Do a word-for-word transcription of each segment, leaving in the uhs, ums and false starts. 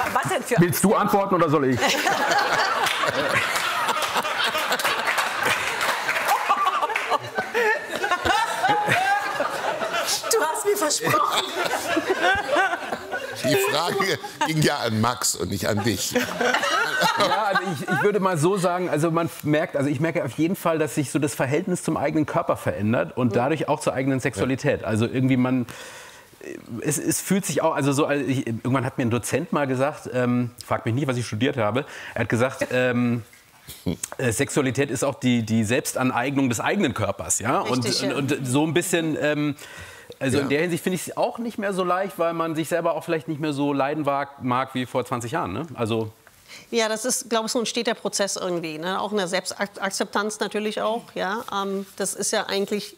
Was denn für Willst du antworten oder soll ich? Du hast mir versprochen. Die Frage ging ja an Max und nicht an dich. Ja, also ich, ich würde mal so sagen, also man merkt, also ich merke auf jeden Fall, dass sich so das Verhältnis zum eigenen Körper verändert und dadurch auch zur eigenen Sexualität. Also irgendwie man, es, es fühlt sich auch, also so, also ich, irgendwann hat mir ein Dozent mal gesagt, ähm, fragt mich nicht, was ich studiert habe, er hat gesagt, ähm, äh, Sexualität ist auch die, die Selbstaneignung des eigenen Körpers, ja, und, Richtig, ja. und, und so ein bisschen. Ähm, Also Ja. in der Hinsicht finde ich es auch nicht mehr so leicht, weil man sich selber auch vielleicht nicht mehr so leiden mag wie vor zwanzig Jahren. Ne? Also Ja, das ist, glaube ich, so ein steter Prozess irgendwie. Ne? Auch in der Selbstakzeptanz natürlich auch. Ja? Ähm, das ist ja eigentlich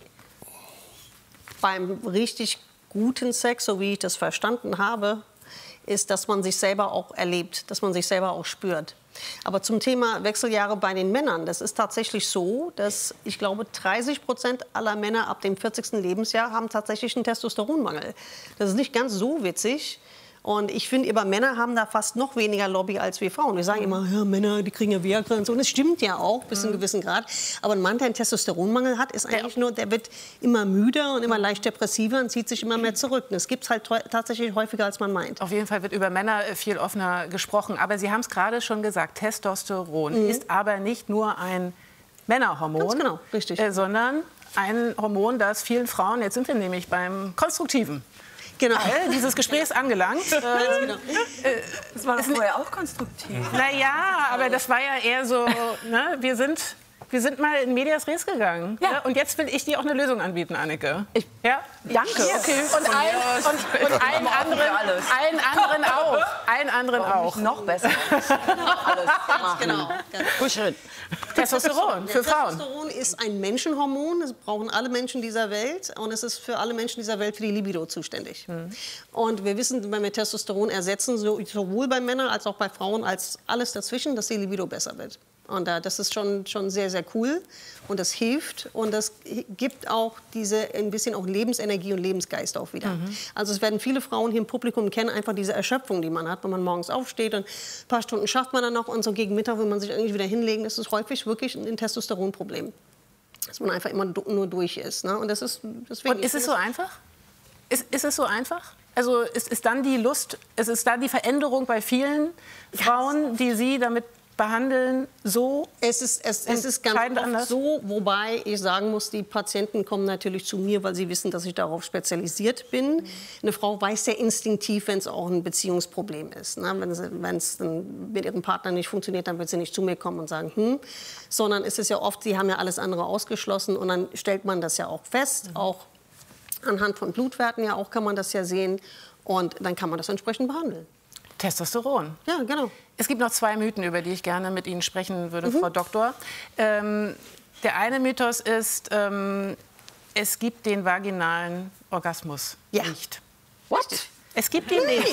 beim richtig guten Sex, so wie ich das verstanden habe, ist, dass man sich selber auch erlebt, dass man sich selber auch spürt. Aber zum Thema Wechseljahre bei den Männern, das ist tatsächlich so, dass ich glaube, dreißig Prozent aller Männer ab dem vierzigsten Lebensjahr haben tatsächlich einen Testosteronmangel. Das ist nicht ganz so witzig. Und ich finde, aber Männer haben da fast noch weniger Lobby als wir Frauen. Wir sagen immer, ja, Männer, die kriegen ja Viagra und so. Und das stimmt ja auch, bis zu einem gewissen Grad. Aber ein Mann, der einen Testosteronmangel hat, ist eigentlich nur, der wird immer müder und immer leicht depressiver und zieht sich immer mehr zurück. Und das gibt es halt tatsächlich häufiger, als man meint. Auf jeden Fall wird über Männer viel offener gesprochen. Aber Sie haben es gerade schon gesagt, Testosteron Mhm. ist aber nicht nur ein Männerhormon, Ganz genau, richtig. Äh, sondern ein Hormon, das vielen Frauen, jetzt sind wir nämlich beim Konstruktiven, Genau. Teil dieses Gesprächs angelangt. Äh, genau. äh, Das war doch vorher auch konstruktiv. naja, aber das war ja eher so, ne, wir sind... Wir sind mal in Medias Res gegangen. Ja. Ja. Und jetzt will ich dir auch eine Lösung anbieten, Anneke. Ich- ja? Danke. Okay. Und, ein, und, und allen, anderen, alles. allen anderen auch. Allen anderen auch. Noch besser. Alles machen. Genau. Kuscheln. Testosteron für Frauen. Testosteron ist ein Menschenhormon, das brauchen alle Menschen dieser Welt und es ist für alle Menschen dieser Welt für die Libido zuständig. Mhm. Und wir wissen, wenn wir Testosteron ersetzen, so, sowohl bei Männern als auch bei Frauen, als alles dazwischen, dass die Libido besser wird. Und äh, das ist schon, schon sehr, sehr cool und das hilft und das gibt auch diese ein bisschen auch Lebensenergie und Lebensgeist auch wieder. Mhm. Also es werden viele Frauen hier im Publikum kennen, einfach diese Erschöpfung, die man hat, wenn man morgens aufsteht und ein paar Stunden schafft man dann noch und so gegen Mittag will man sich eigentlich wieder hinlegen. Das ist häufig wirklich ein Testosteronproblem, dass man einfach immer nur durch ist. Ne? Und das ist, deswegen Und ist es so einfach? Ist, ist es so einfach? Also ist, ist dann die Lust, es ist dann die Veränderung bei vielen Frauen, die Sie damit behandeln, so? Es ist, es, es ist ganz entscheidend oft anders? so, wobei ich sagen muss, die Patienten kommen natürlich zu mir, weil sie wissen, dass ich darauf spezialisiert bin. Eine Frau weiß sehr instinktiv, wenn es auch ein Beziehungsproblem ist. Ne? Wenn es mit ihrem Partner nicht funktioniert, dann wird sie nicht zu mir kommen und sagen, hm. Sondern es ist ja oft, sie haben ja alles andere ausgeschlossen und dann stellt man das ja auch fest, mhm. auch anhand von Blutwerten ja auch kann man das ja sehen und dann kann man das entsprechend behandeln. Testosteron. Ja, genau. Es gibt noch zwei Mythen, über die ich gerne mit Ihnen sprechen würde, mhm. Frau Doktor. Ähm, der eine Mythos ist, ähm, es gibt den vaginalen Orgasmus ja. nicht. What? Es gibt ihn nicht.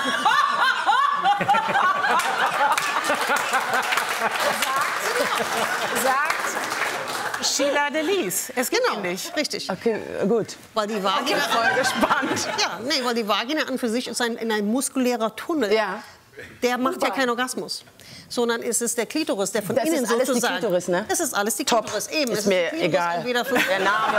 Sagt Sheila Delis. Es gibt genau. ihn nicht. Richtig. Okay, gut. Weil die Vagina, Voll gespannt. ja, nee, weil die Vagina an für sich ist ein, ein muskulärer Tunnel. Ja. Der macht ja keinen Orgasmus. Sondern ist es der Klitoris, der von Das innen ist alles die sozusagen... Klitoris, ne? Das ist alles die Top. Klitoris. Eben. Ist es mir die Klitoris egal. entweder von, Der Name.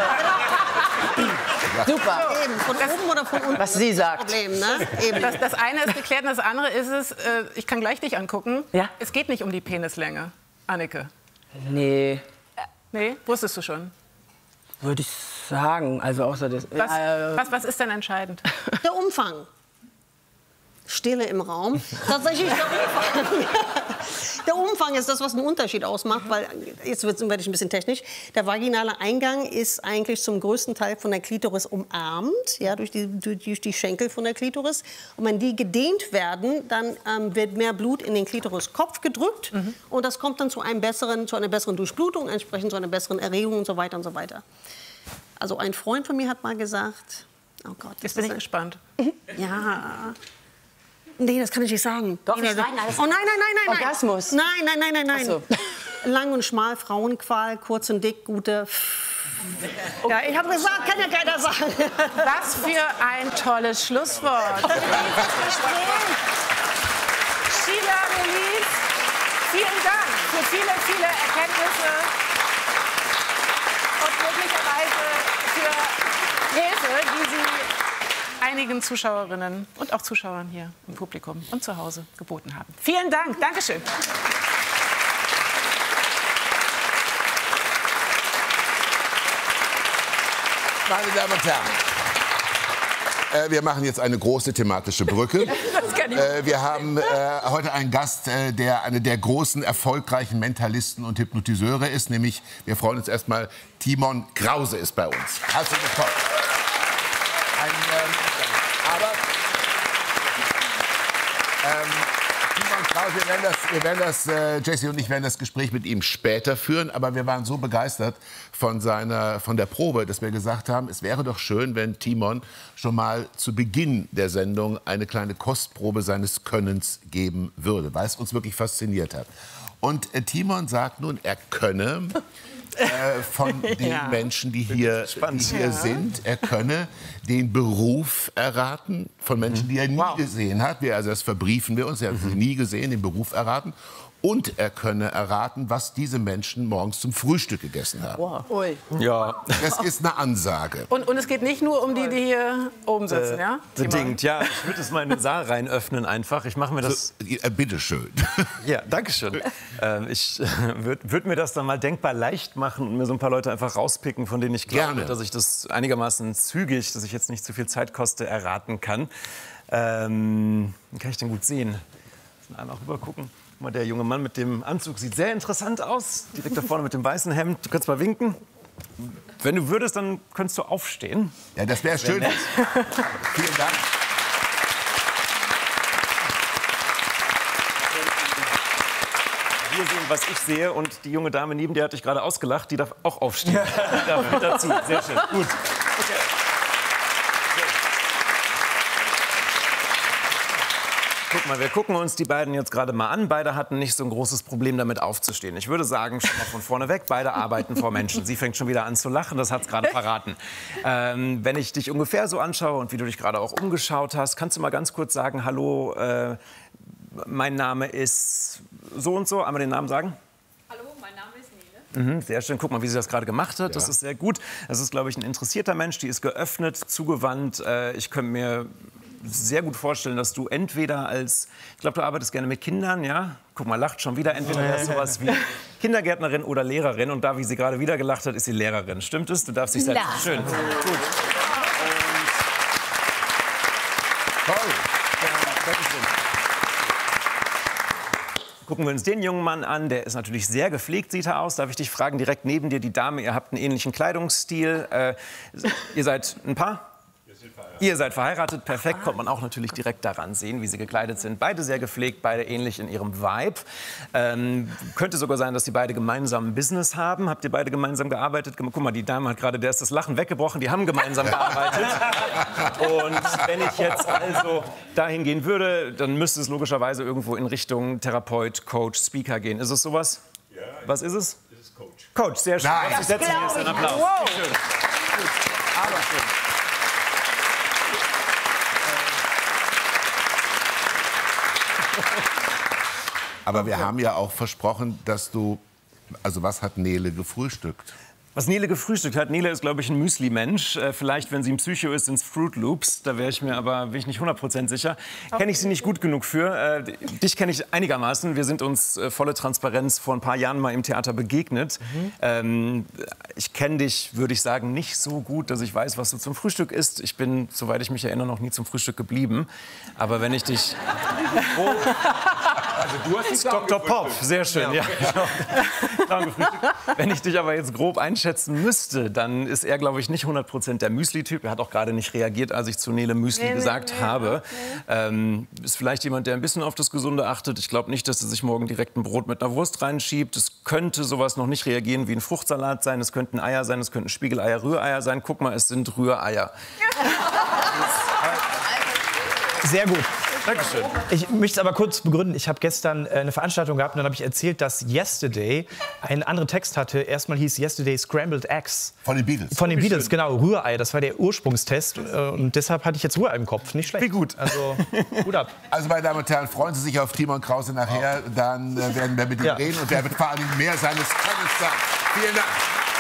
Super. Eben, von oben oder von unten. Was sie sagt. Problem, ne? Eben. Das, das eine ist geklärt und das andere ist es, äh, ich kann gleich dich angucken, Ja. es geht nicht um die Penislänge, Anneke. Nee, Nee, wusstest du schon. würde ich sagen. Also außer das. Was, äh, was, was ist denn entscheidend? Der Umfang. Stille im Raum. Tatsächlich der Umfang. Der Umfang ist das, was einen Unterschied ausmacht, weil, jetzt werde ich ein bisschen technisch, der vaginale Eingang ist eigentlich zum größten Teil von der Klitoris umarmt, ja, durch, die, durch die Schenkel von der Klitoris. Und wenn die gedehnt werden, dann ähm, wird mehr Blut in den Klitoriskopf gedrückt mhm. und das kommt dann zu, einem besseren, zu einer besseren Durchblutung, entsprechend zu einer besseren Erregung und so weiter und so weiter. Also ein Freund von mir hat mal gesagt, oh Gott. Jetzt bin ich gespannt. Ja... Nee, das kann ich nicht sagen. Doch, nee, ich das, meine, alles- oh nein, nein, nein, nein, nein. Orgasmus. Nein, nein, nein, nein, nein. Ach so. Lang und schmal, Frauenqual, kurz und dick, gute. Ja, ich habe gesagt, kann ja keiner sagen. Was für ein tolles Schlusswort. Sheila Melis, vielen Dank für viele, viele Erkenntnisse und möglicherweise für Hilfe, die Sie einigen Zuschauerinnen und auch Zuschauern hier im Publikum und zu Hause geboten haben. Vielen Dank. Dankeschön. Meine Damen und Herren, äh, wir machen jetzt eine große thematische Brücke. Das kann ich. Äh, wir haben äh, heute einen Gast, äh, der einer der großen, erfolgreichen Mentalisten und Hypnotiseure ist. Nämlich, wir freuen uns erstmal, Timon Krause ist bei uns. Herzlich willkommen. Ein, ähm, aber ähm, Timon Krause, wir werden das, wir werden das äh, Jessie und ich werden das Gespräch mit ihm später führen. Aber wir waren so begeistert von, seiner, von der Probe, dass wir gesagt haben, es wäre doch schön, wenn Timon schon mal zu Beginn der Sendung eine kleine Kostprobe seines Könnens geben würde, weil es uns wirklich fasziniert hat. Und äh, Timon sagt nun, er könne äh, von den Ja. Menschen, die hier, die hier Ja. sind, er könne den Beruf erraten von Menschen, die er nie Wow. gesehen hat. Wir, also das verbriefen wir uns, er hat sie nie gesehen, den Beruf erraten. Und er könne erraten, was diese Menschen morgens zum Frühstück gegessen haben. Ui. Ja, Das ist eine Ansage. Und, und es geht nicht nur um die, die hier oben sitzen, ja? bedingt. Ja, ich würde es mal in den Saal rein öffnen einfach. Ich mache mir das. Äh, bitteschön. Ja, danke schön. ähm, ich äh, würde würd mir das dann mal denkbar leicht machen und mir so ein paar Leute einfach rauspicken, von denen ich glaube, Gerne. dass ich das einigermaßen zügig, dass ich jetzt nicht zu viel Zeit koste, erraten kann. Ähm, wie kann ich den gut sehen? Einmal rüber gucken. Guck mal, der junge Mann mit dem Anzug sieht sehr interessant aus. Direkt da vorne mit dem weißen Hemd. Du kannst mal winken. Wenn du würdest, dann könntest du aufstehen. Ja, das wäre schön. nett. Vielen Dank. Wir sehen, was ich sehe, und die junge Dame neben dir hat dich gerade ausgelacht. Die darf auch aufstehen. Die darf mit dazu. Sehr schön. Gut. Okay. Guck mal, wir gucken uns die beiden jetzt gerade mal an. Beide hatten nicht so ein großes Problem damit aufzustehen. Ich würde sagen, schon mal von vorne weg, beide arbeiten vor Menschen. Sie fängt schon wieder an zu lachen, das hat es gerade verraten. Ähm, wenn ich dich ungefähr so anschaue und wie du dich gerade auch umgeschaut hast, kannst du mal ganz kurz sagen, hallo, äh, mein Name ist so und so. Einmal den Namen sagen. Hallo, mein Name ist Nele. Mhm, sehr schön. Guck mal, wie sie das gerade gemacht hat. Das ist sehr gut. Das ist, glaube ich, ein interessierter Mensch. Die ist geöffnet, zugewandt. Äh, ich könnte mir sehr gut vorstellen, dass du entweder als, ich glaube, du arbeitest gerne mit Kindern, ja? Guck mal, lacht schon wieder. Entweder wärst du sowas wie Kindergärtnerin oder Lehrerin. Und da, wie sie gerade wieder gelacht hat, ist sie Lehrerin. Stimmt es? Du darfst dich setzen. Ja. Schön. Gut. Toll. Gucken wir uns den jungen Mann an, der ist natürlich sehr gepflegt, sieht er aus. Darf ich dich fragen, direkt neben dir die Dame, ihr habt einen ähnlichen Kleidungsstil. Äh, ihr seid ein Paar? Ihr seid verheiratet, perfekt, kommt man auch natürlich direkt daran sehen, wie sie gekleidet sind. Beide sehr gepflegt, beide ähnlich in ihrem Vibe. Ähm, könnte sogar sein, dass sie beide gemeinsam ein Business haben. Habt ihr beide gemeinsam gearbeitet? Guck mal, die Dame hat gerade, der ist das Lachen weggebrochen, die haben gemeinsam gearbeitet. Und wenn ich jetzt also dahin gehen würde, dann müsste es logischerweise irgendwo in Richtung Therapeut, Coach, Speaker gehen. Ist es sowas? Ja. Was ist es? Es ist Coach. Coach, sehr schön. Nein. Ich setze hier jetzt einen Applaus. Wow. Schön. Gut. Aber schön. Aber wir haben ja auch versprochen, dass du... Also was hat Nele gefrühstückt? Was Nele gefrühstückt hat, Nele ist, glaube ich, ein Müsli-Mensch. Äh, vielleicht, wenn sie im Psycho ist, ins Fruit Loops. Da wäre ich mir aber bin ich nicht hundert Prozent sicher. Kenne ich sie nicht gut genug für. Äh, dich kenne ich einigermaßen. Wir sind uns äh, volle Transparenz vor ein paar Jahren mal im Theater begegnet. Mhm. Ähm, ich kenne dich, würde ich sagen, nicht so gut, dass ich weiß, was du zum Frühstück isst. Ich bin, soweit ich mich erinnere, noch nie zum Frühstück geblieben. Aber wenn ich dich... Oh. Also du hast dich Doktor Pop, sehr schön. Ja. Ja. Wenn ich dich aber jetzt grob einschätzen müsste, dann ist er, glaube ich, nicht hundert Prozent der Müsli-Typ. Er hat auch gerade nicht reagiert, als ich zu Nele Müsli Nee, gesagt nee, nee, habe. Ähm, ist vielleicht jemand, der ein bisschen auf das Gesunde achtet. Ich glaube nicht, dass er sich morgen direkt ein Brot mit einer Wurst reinschiebt. Es könnte sowas noch nicht reagieren wie ein Fruchtsalat sein. Es könnten Eier sein, es könnten Spiegeleier, Rühreier sein. Guck mal, es sind Rühreier. Sehr gut. Dankeschön. Ich möchte es aber kurz begründen. Ich habe gestern äh, eine Veranstaltung gehabt und dann habe ich erzählt, dass Yesterday einen anderen Text hatte. Erstmal hieß Yesterday Scrambled Eggs. Von den Beatles. Von den Beatles, genau. Rührei, das war der Ursprungstest. Äh, und deshalb hatte ich jetzt Rührei im Kopf. Nicht schlecht. Wie gut. Also, gut ab. Also, meine Damen und Herren, freuen Sie sich auf Timon Krause nachher. Dann äh, werden wir mit ihm Ja. reden und er wird vor allem mehr seines Könnens sagen. Vielen Dank.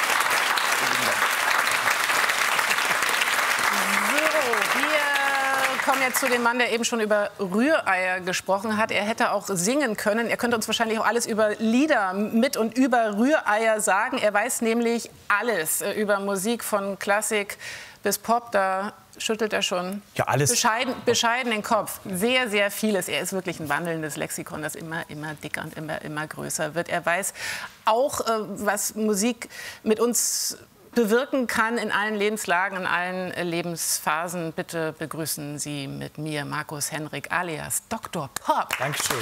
Wir kommen jetzt zu dem Mann, der eben schon über Rühreier gesprochen hat. Er hätte auch singen können. Er könnte uns wahrscheinlich auch alles über Lieder mit und über Rühreier sagen. Er weiß nämlich alles äh, über Musik von Klassik bis Pop. Da schüttelt er schon Ja, alles. Bescheiden, bescheiden den Kopf. Sehr, sehr vieles. Er ist wirklich ein wandelndes Lexikon, das immer, immer dicker und immer, immer größer wird. Er weiß auch, äh, was Musik mit uns bewirken kann in allen Lebenslagen, in allen äh, Lebensphasen. Bitte begrüßen Sie mit mir Markus Henrik alias Doktor Pop. Dankeschön.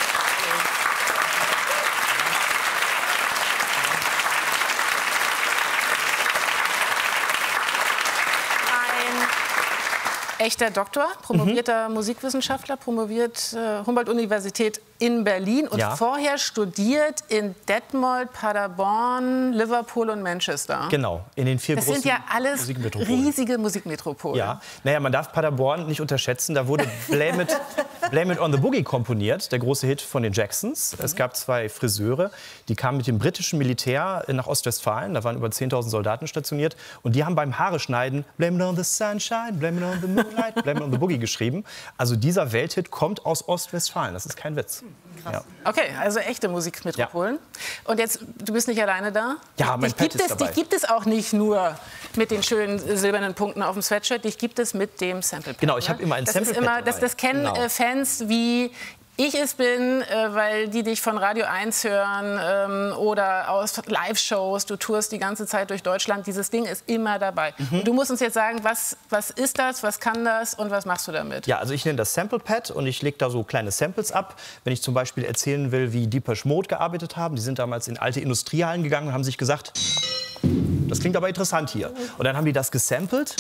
Echter Doktor, promovierter mhm. Musikwissenschaftler, promoviert äh, Humboldt-Universität in Berlin und Ja. vorher studiert in Detmold, Paderborn, Liverpool und Manchester. Genau, in den vier Das großen sind ja alles Musikmetropolen. riesige Musikmetropolen. Ja, naja, man darf Paderborn nicht unterschätzen. Da wurde Blame It, Blame It on the Boogie komponiert, der große Hit von den Jacksons. Es gab zwei Friseure, die kamen mit dem britischen Militär nach Ostwestfalen. Da waren über zehntausend Soldaten stationiert. Und die haben beim Haare schneiden Blame It on the Sunshine, Blame It on the Moonlight, Blame It on the Boogie geschrieben. Also dieser Welthit kommt aus Ostwestfalen. Das ist kein Witz. Ja. Okay, also echte Musikmetropolen. Und jetzt, du bist nicht alleine da? Ja, mein dich gibt Pet ist es, dabei. Dich gibt es auch nicht nur mit den schönen silbernen Punkten auf dem Sweatshirt, dich gibt es mit dem Sample-Pad. Genau, ich ne? habe immer ein das Sample-Pad ist immer, das, dabei. das kennen Genau. äh, Fans wie ich es bin, äh, weil die dich von Radio eins hören ähm, oder aus Live-Shows. Du tourst die ganze Zeit durch Deutschland. Dieses Ding ist immer dabei. Mhm. Und du musst uns jetzt sagen, was, was ist das, was kann das und was machst du damit? Ja, also ich nenne das Sample Pad und ich lege da so kleine Samples ab. Wenn ich zum Beispiel erzählen will, wie Depeche Mode gearbeitet haben, die sind damals in alte Industriehallen gegangen und haben sich gesagt, das klingt aber interessant hier. Und dann haben die das gesampelt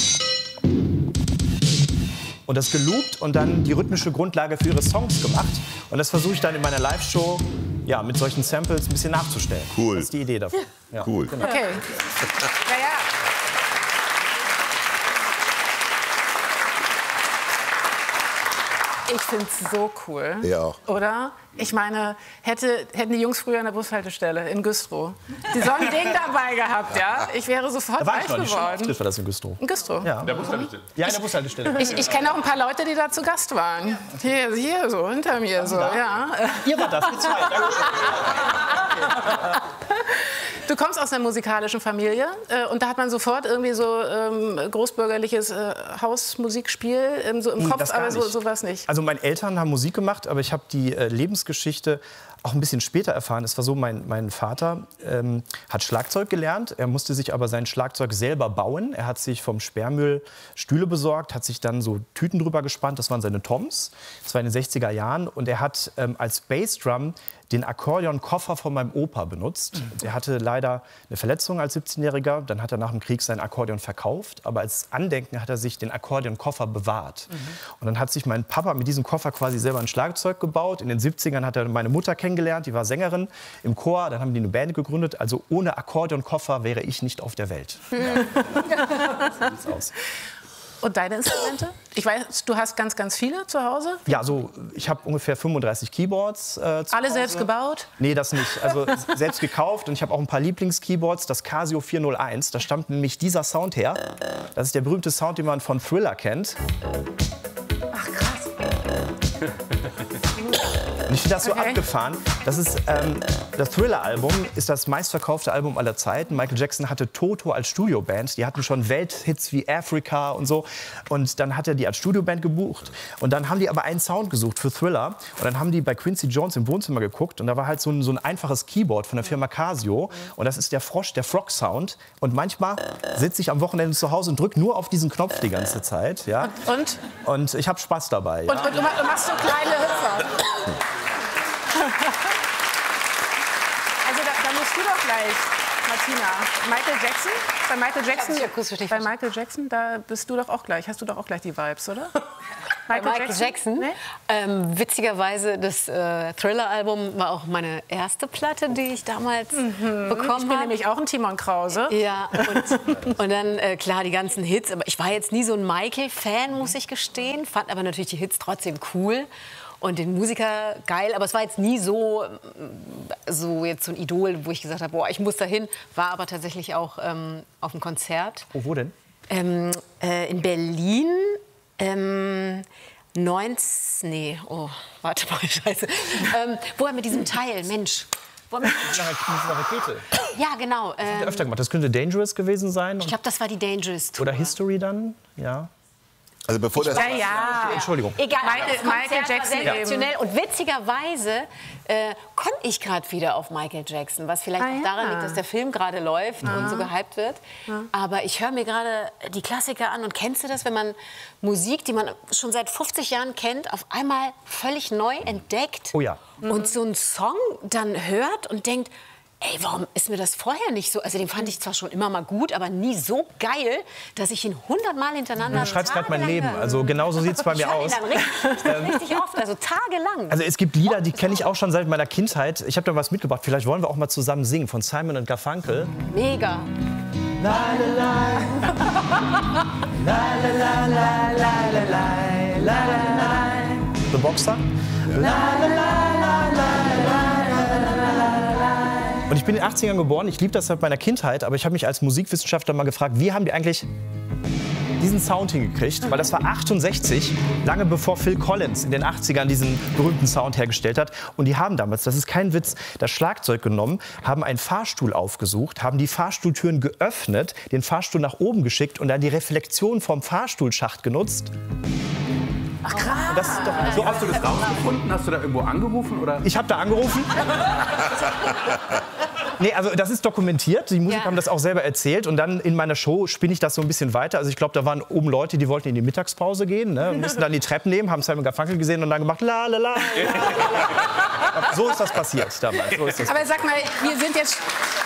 und das geloopt und dann die rhythmische Grundlage für ihre Songs gemacht. Und das versuche ich dann in meiner Live-Show ja, mit solchen Samples ein bisschen nachzustellen. Cool. Das ist die Idee dafür. Ja. Cool. Genau. Okay. Ja, ja. Ich finde es so cool. Ja auch. Oder? Ich meine, hätte, hätten die Jungs früher an der Bushaltestelle in Güstrow die so ein Ding dabei gehabt, ja? Ich wäre sofort Da war reich ich noch nicht. Schon geworden. Auftritt war das in Güstrow. In Güstrow? Ja. Der Bushaltestelle. Ja, in der Bushaltestelle. Ich, ich kenne auch ein paar Leute, die da zu Gast waren. Hier, hier so, hinter mir so, ja. Ihr wart das, die zwei. Du kommst aus einer musikalischen Familie äh, und da hat man sofort irgendwie so ähm, großbürgerliches äh, Hausmusikspiel ähm, so im Hm, Kopf, das gar aber so, nicht. sowas nicht. Also meine Eltern haben Musik gemacht, aber ich habe die äh, Lebensgeschichte auch ein bisschen später erfahren. Es war so, mein, mein Vater ähm, hat Schlagzeug gelernt. Er musste sich aber sein Schlagzeug selber bauen. Er hat sich vom Sperrmüll Stühle besorgt, hat sich dann so Tüten drüber gespannt. Das waren seine Toms. Das war in den sechziger Jahren. Und er hat ähm, als Bassdrum den Akkordeonkoffer von meinem Opa benutzt. Der hatte leider eine Verletzung als siebzehnjähriger. Dann hat er nach dem Krieg sein Akkordeon verkauft. Aber als Andenken hat er sich den Akkordeonkoffer bewahrt. Mhm. Und dann hat sich mein Papa mit diesem Koffer quasi selber ein Schlagzeug gebaut. In den siebzigern hat er meine Mutter kennengelernt. Die war Sängerin im Chor. Dann haben die eine Band gegründet. Also ohne Akkordeonkoffer wäre ich nicht auf der Welt. Ja. So sieht's aus. Und deine Instrumente? Ich weiß, du hast ganz, ganz viele zu Hause. Ja, so, ich habe ungefähr fünfunddreißig Keyboards. Äh, zu Alle Hause. selbst gebaut? Nee, das nicht. Also selbst gekauft. Und ich habe auch ein paar Lieblingskeyboards. Das Casio vierhunderteins. Da stammt nämlich dieser Sound her. Das ist der berühmte Sound, den man von Thriller kennt. Ach, krass. Und ich finde das so Okay. abgefahren. Das ist ähm, das Thriller-Album ist das meistverkaufte Album aller Zeiten. Michael Jackson hatte Toto als Studioband. Die hatten schon Welthits wie Africa und so. Und dann hat er die als Studioband gebucht. Und dann haben die aber einen Sound gesucht für Thriller. Und dann haben die bei Quincy Jones im Wohnzimmer geguckt. Und da war halt so ein, so ein einfaches Keyboard von der Firma Casio. Und das ist der Frosch, der Frog-Sound. Und manchmal sitze ich am Wochenende zu Hause und drücke nur auf diesen Knopf die ganze Zeit. Ja? Und? Und ich habe Spaß dabei. Ja. Und, und du ma- du machst so kleine Hüpfer. Also da, da musst du doch gleich, Martina. Michael Jackson? Bei Michael Jackson, Ja, akustisch nicht bei Michael Jackson, da bist du doch auch gleich. Hast du doch auch gleich die Vibes, oder? Michael, Michael Jackson? Jackson. Nee? Ähm, witzigerweise, das äh, Thriller-Album war auch meine erste Platte, die ich damals Mhm. bekommen Ich bin habe. nämlich auch ein Timon Krause. Ja, und, und dann, äh, klar, die ganzen Hits. Aber ich war jetzt nie so ein Michael-Fan, muss ich gestehen. Fand aber natürlich die Hits trotzdem cool. Und den Musiker geil, aber es war jetzt nie so, so jetzt so ein Idol, wo ich gesagt habe, boah, ich muss da hin. War aber tatsächlich auch ähm, auf einem Konzert. Oh, wo denn? Ähm, äh, in Berlin. Ähm, neunzehn, nee, oh, warte mal, scheiße. Ähm, wo er mit diesem Teil, Mensch. Wo er mit, Eine Rakete. ja, genau. Hat er Ähm, öfter gemacht. Das könnte Dangerous gewesen sein. ich glaube, das war die Dangerous Tour. Oder History dann, ja. Also bevor das... Ja, ja. Entschuldigung. Egal, Michael- das Konzert Michael Jackson war sensationell. Und witzigerweise äh, komme ich gerade wieder auf Michael Jackson, was vielleicht Ah, auch ja. daran liegt, dass der Film gerade läuft und so gehypt wird. Aber ich höre mir gerade die Klassiker an. Und kennst du das, wenn man Musik, die man schon seit fünfzig Jahren kennt, auf einmal völlig neu entdeckt Oh ja. und so einen Song dann hört und denkt, ey, warum ist mir das vorher nicht so? Also den fand ich zwar schon immer mal gut, aber nie so geil, dass ich ihn hundertmal hintereinander... Du beschreibst gerade mein tagelang Leben. höre. Also genau so sieht es bei Ich mir höre ihn aus. dann richtig, richtig oft, also tagelang. Also es gibt Lieder, die kenne ich auch schon seit meiner Kindheit. Ich habe da was mitgebracht. Vielleicht wollen wir auch mal zusammen singen von Simon und Garfunkel. Mega. The Boxer. Und ich bin in den achtzigern geboren, ich liebe das seit meiner Kindheit, aber ich habe mich als Musikwissenschaftler mal gefragt, wie haben die eigentlich diesen Sound hingekriegt? Weil das war achtundsechzig, lange bevor Phil Collins in den achtzigern diesen berühmten Sound hergestellt hat. Und die haben damals, das ist kein Witz, das Schlagzeug genommen, haben einen Fahrstuhl aufgesucht, haben die Fahrstuhltüren geöffnet, den Fahrstuhl nach oben geschickt und dann die Reflexion vom Fahrstuhlschacht genutzt. Ach krass. Und das ist doch So, hast du das rausgefunden? Hast du da irgendwo angerufen? Oder? Ich habe da angerufen. Nee, also das ist dokumentiert. Die Musiker Ja. haben das auch selber erzählt. Und dann in meiner Show spinne ich das so ein bisschen weiter. Also ich glaube, da waren oben Leute, die wollten in die Mittagspause gehen, ne? Mussten dann die Treppen nehmen, haben Simon Garfunkel gesehen und dann gemacht, la la la. So ist das passiert damals. So ist das. Aber sag mal, wir sind jetzt...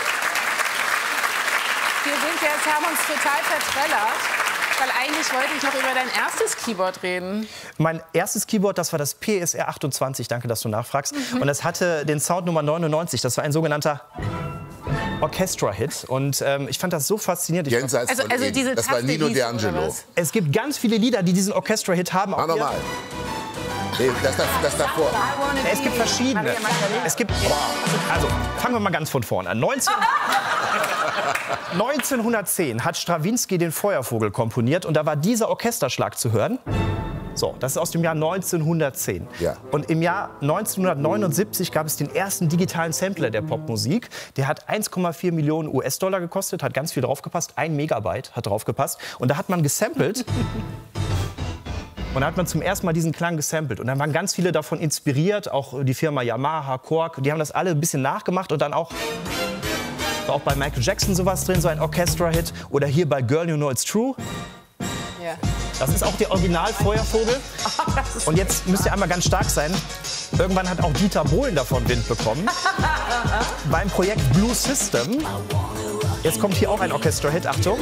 Wir sind jetzt, haben uns total vertrellert. Weil eigentlich wollte ich noch über dein erstes Keyboard reden. Mein erstes Keyboard, das war das P S R achtundzwanzig. Danke, dass du nachfragst. Mhm. Und das hatte den Sound Nummer neunundneunzig. Das war ein sogenannter Orchestra-Hit. Und ähm, ich fand das so faszinierend. Ich Jenseits Also- von also Ihnen. diese Das war Taste Nino hieß, oder D'Angelo. was? Es gibt ganz viele Lieder, die diesen Orchestra-Hit haben. Auch Mach hier. nochmal. Nee, das, das, das davor. Es gibt verschiedene. Es gibt, also fangen wir mal ganz von vorne an. neunzehn neunzehnhundertzehn hat Strawinsky den Feuervogel komponiert und da war dieser Orchesterschlag zu hören. So, das ist aus dem Jahr neunzehnhundertzehn. Ja. Und im Jahr neunzehnhundertneunundsiebzig gab es den ersten digitalen Sampler der Popmusik. Der hat eins Komma vier Millionen U S-Dollar gekostet, hat ganz viel draufgepasst. Ein Megabyte hat draufgepasst. Und da hat man gesampelt. Und da hat man zum ersten Mal diesen Klang gesampelt. Und dann waren ganz viele davon inspiriert, auch die Firma Yamaha, Korg. Die haben das alle ein bisschen nachgemacht und dann auch, war auch bei Michael Jackson sowas drin, so ein Orchestra-Hit. Oder hier bei Girl You Know It's True. Ja. Das ist auch der Original-Feuervogel. Und jetzt müsst ihr einmal ganz stark sein. Irgendwann hat auch Dieter Bohlen davon Wind bekommen. Beim Projekt Blue System. Jetzt kommt hier auch ein Orchestra-Hit, Achtung.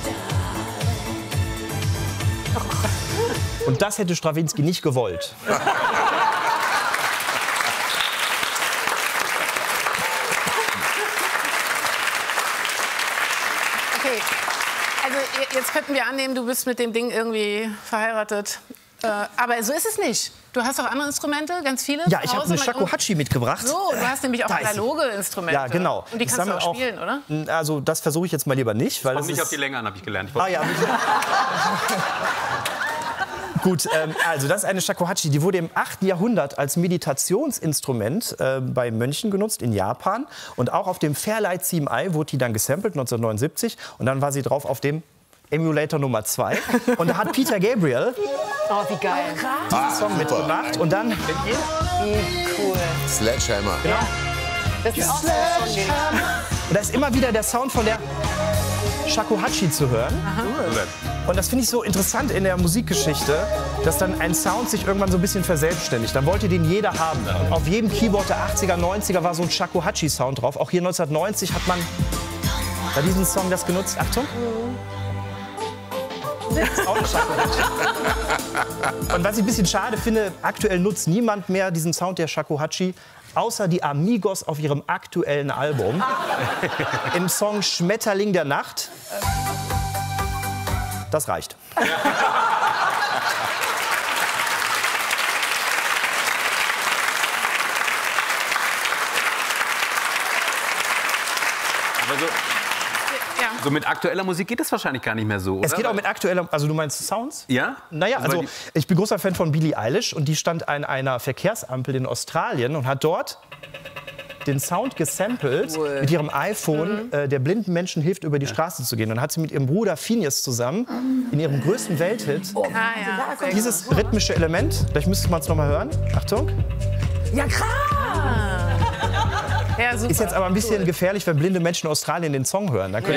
Und das hätte Strawinsky nicht gewollt. Okay, also jetzt könnten wir annehmen, du bist mit dem Ding irgendwie verheiratet. Äh, aber so ist es nicht. Du hast auch andere Instrumente, ganz viele? Ja, zu ich habe Hause eine mit- Shakuhachi mitgebracht. So, du hast nämlich auch Da ist sie. analoge Instrumente. Ja, genau. Und die Ich kannst du sammle auch spielen, oder? Also das versuche ich jetzt mal lieber nicht. Weil Kommt das nicht ist auf die Länge an, habe ich gelernt. Ich Ah ja. Gut, ähm, also das ist eine Shakuhachi, die wurde im achten Jahrhundert als Meditationsinstrument äh, bei Mönchen genutzt in Japan. Und auch auf dem Fairlight sieben i wurde die dann gesampelt, neunzehnhundertneunundsiebzig. Und dann war sie drauf auf dem Emulator Nummer zwei. Und da hat Peter Gabriel Oh, wie geil. diesen Song mitgemacht. Und dann... Wie cool. Sledgehammer. Genau. Das ist auch so ein Song, den Und da ist immer wieder der Sound von der Shakuhachi zu hören. Und das finde ich so interessant in der Musikgeschichte, dass dann ein Sound sich irgendwann so ein bisschen verselbstständigt. Dann wollte den jeder haben. Und auf jedem Keyboard der achtziger, neunziger war so ein Shakuhachi-Sound drauf. Auch hier neunzehnhundertneunzig hat man bei diesem Song das genutzt. Achtung. ist auch eine Shakuhachi. Und was ich ein bisschen schade finde, aktuell nutzt niemand mehr diesen Sound der Shakuhachi, außer die Amigos auf ihrem aktuellen Album. Im Song Schmetterling der Nacht. Das reicht. Aber so, Ja. so mit aktueller Musik geht das wahrscheinlich gar nicht mehr so, oder? Es geht auch mit aktueller, also du meinst Sounds? Ja? Naja, Also, weil also ich bin großer Fan von Billie Eilish und die stand an einer Verkehrsampel in Australien und hat dort den Sound gesampelt mit ihrem iPhone, äh, der blinden Menschen hilft, über die Straße zu gehen. Und dann hat sie mit ihrem Bruder Phineas zusammen in ihrem größten Welthit Ah, ja. dieses rhythmische Element, vielleicht müsste man es noch mal hören, Achtung, Ja, krass. Ja, super. ist jetzt aber ein bisschen gefährlich, wenn blinde Menschen in Australien den Song hören. Dann können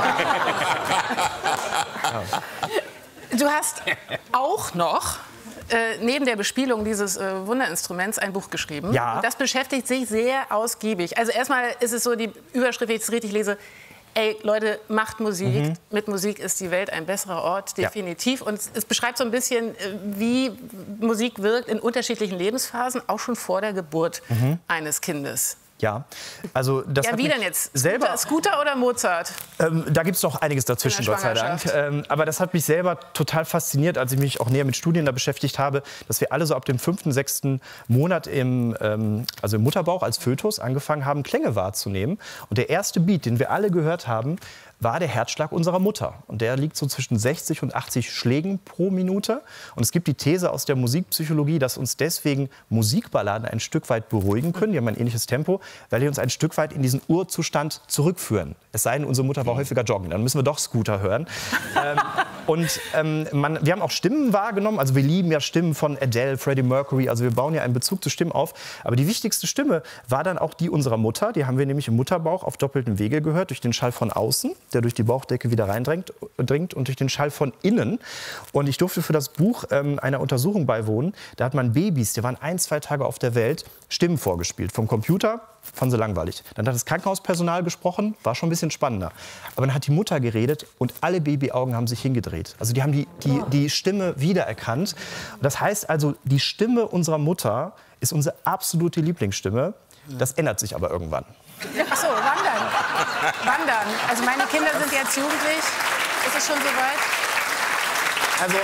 Du hast auch noch äh, neben der Bespielung dieses äh, Wunderinstruments ein Buch geschrieben. Ja. Und das beschäftigt sich sehr ausgiebig. Also erstmal ist es so die Überschrift, wenn ich es richtig lese, ey Leute, macht Musik. Mhm. Mit Musik ist die Welt ein besserer Ort, Ja. definitiv. Und es, es beschreibt so ein bisschen, äh, wie Musik wirkt in unterschiedlichen Lebensphasen, auch schon vor der Geburt Mhm. eines Kindes. Ja, also das Ja, hat wie mich denn jetzt? selber. Scooter, Scooter oder Mozart? Ähm, da gibt es noch einiges dazwischen, In der Gott sei Dank. Schwangerschaft. Ähm, aber das hat mich selber total fasziniert, als ich mich auch näher mit Studien da beschäftigt habe, dass wir alle so ab dem fünften, sechsten Monat im, ähm, also im Mutterbauch als Fötus angefangen haben, Klänge wahrzunehmen. Und der erste Beat, den wir alle gehört haben, war der Herzschlag unserer Mutter. Und der liegt so zwischen sechzig und achtzig Schlägen pro Minute. Und es gibt die These aus der Musikpsychologie, dass uns deswegen Musikballaden ein Stück weit beruhigen können. Die haben ein ähnliches Tempo, weil die uns ein Stück weit in diesen Urzustand zurückführen. Es sei denn, unsere Mutter war häufiger joggen. Dann müssen wir doch Scooter hören. ähm, und ähm, man, wir haben auch Stimmen wahrgenommen. Also wir lieben ja Stimmen von Adele, Freddie Mercury. Also wir bauen ja einen Bezug zu Stimmen auf. Aber die wichtigste Stimme war dann auch die unserer Mutter. Die haben wir nämlich im Mutterbauch auf doppeltem Wege gehört, durch den Schall von außen, der durch die Bauchdecke wieder reindringt dringt, und durch den Schall von innen. Und ich durfte für das Buch ähm, einer Untersuchung beiwohnen. Da hat man Babys, die waren ein, zwei Tage auf der Welt, Stimmen vorgespielt. Vom Computer, fanden sie langweilig. Dann hat das Krankenhauspersonal gesprochen, war schon ein bisschen spannender. Aber dann hat die Mutter geredet und alle Babyaugen haben sich hingedreht. Also die haben die, die, die Stimme wiedererkannt. Und das heißt also, die Stimme unserer Mutter ist unsere absolute Lieblingsstimme. Das ändert sich aber irgendwann. Ach so, wandern. Wandern. Also meine Kinder sind jetzt jugendlich. Ist es schon soweit? Also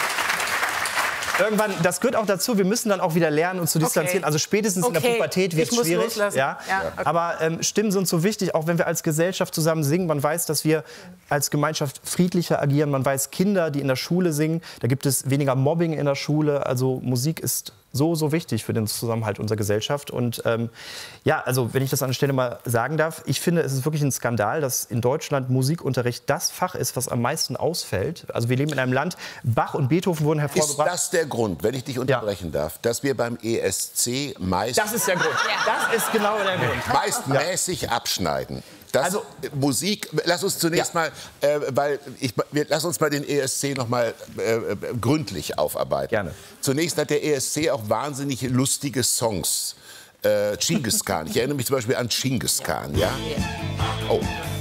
irgendwann, das gehört auch dazu, wir müssen dann auch wieder lernen, uns zu distanzieren. Okay. Also spätestens in der Okay, Pubertät wird ich es muss schwierig. loslassen. Ja. Ja, okay. Aber ähm, Stimmen sind so wichtig, auch wenn wir als Gesellschaft zusammen singen. Man weiß, dass wir als Gemeinschaft friedlicher agieren. Man weiß, Kinder, die in der Schule singen, da gibt es weniger Mobbing in der Schule. Also Musik ist so, so wichtig für den Zusammenhalt unserer Gesellschaft. Und ähm, ja, also wenn ich das an der Stelle mal sagen darf, ich finde, es ist wirklich ein Skandal, dass in Deutschland Musikunterricht das Fach ist, was am meisten ausfällt. Also wir leben in einem Land, Bach und Beethoven wurden Ist hervorgebracht. das der Grund, wenn ich dich unterbrechen darf, dass wir beim E S C meist, Das ist der Grund. Das ist genau der Grund. meist mäßig abschneiden? Das Also- Musik, lass uns zunächst Ja. mal, äh, weil ich, wir, lass uns mal den E S C noch mal äh, äh, gründlich aufarbeiten. Gerne. Zunächst hat der E S C auch wahnsinnig lustige Songs. Äh, Genghis Khan. Ich erinnere mich zum Beispiel an Genghis Khan, ja? Oh,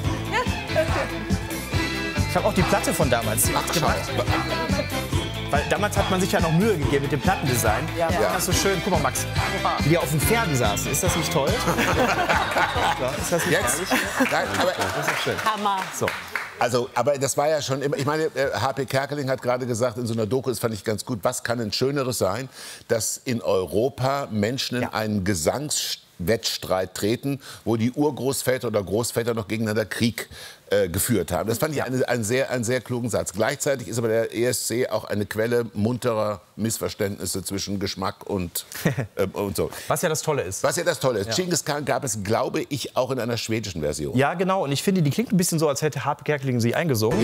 Ich habe auch die Platte von damals ach, schau. gemacht. Weil damals hat man sich ja noch Mühe gegeben mit dem Plattendesign. Ja. Das ist so schön. Guck mal, Max, wie die auf den Pferden saßen. Ist das nicht toll? Ja, ist das nicht Jetzt? Nein, aber, Das ist schön. Hammer. So. Also, aber das war ja schon immer, ich meine, äh, H P Kerkeling hat gerade gesagt, in so einer Doku, das fand ich ganz gut, was kann denn Schöneres sein, dass in Europa Menschen in Ja. einen Gesangswettstreit treten, wo die Urgroßväter oder Großväter noch gegeneinander Krieg äh, geführt haben. Das fand ich eine, einen, sehr, einen sehr klugen Satz. Gleichzeitig ist aber der E S C auch eine Quelle munterer Missverständnisse zwischen Geschmack und, äh, und so. Was ja das Tolle ist. Was ja das Tolle ist, Genghis Khan gab es, glaube ich, auch in einer schwedischen Version. Ja, genau. Und ich finde, die klingt ein bisschen so, als hätte H P Kerkeling sie eingesungen.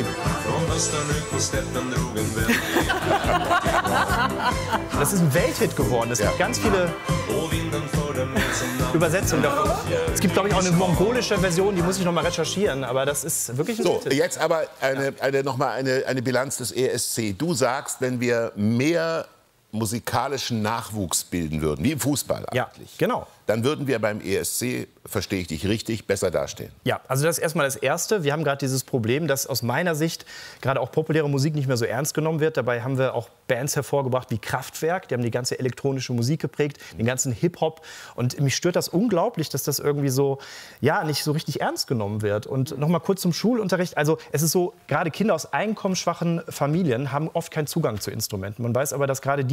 Das ist ein Welthit geworden. Es gibt ganz viele Übersetzungen davon. Es gibt, glaube ich, auch eine mongolische Version, die muss ich noch mal recherchieren. Aber das ist wirklich ein So, Welthit. jetzt aber eine, eine, noch mal eine, eine Bilanz des E S C. Du sagst, wenn wir mehr musikalischen Nachwuchs bilden würden, wie im Fußball Ja, eigentlich, genau. dann würden wir beim E S C, verstehe ich dich richtig, besser dastehen. Ja, also das ist erstmal das Erste. Wir haben gerade dieses Problem, dass aus meiner Sicht gerade auch populäre Musik nicht mehr so ernst genommen wird. Dabei haben wir auch Bands hervorgebracht wie Kraftwerk, die haben die ganze elektronische Musik geprägt, den ganzen Hip-Hop. Und mich stört das unglaublich, dass das irgendwie so, ja, nicht so richtig ernst genommen wird. Und noch mal kurz zum Schulunterricht. Also es ist so, gerade Kinder aus einkommensschwachen Familien haben oft keinen Zugang zu Instrumenten. Man weiß aber, dass gerade die